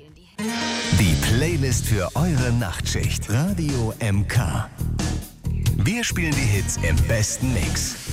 Die Playlist für eure Nachtschicht. Radio MK. Wir spielen die Hits im besten Mix.